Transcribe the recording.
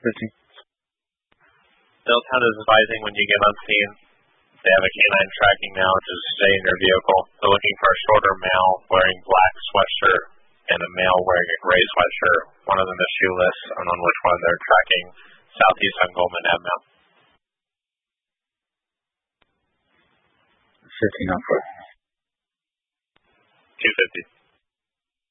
Middletown is advising when you get on scene, they have a canine tracking now, which is stay in your vehicle. They're looking for a shorter male wearing black sweatshirt and a male wearing a gray sweatshirt. One of them is shoeless, and on which one they're tracking southeast on Goldman Avenue. 15 on foot.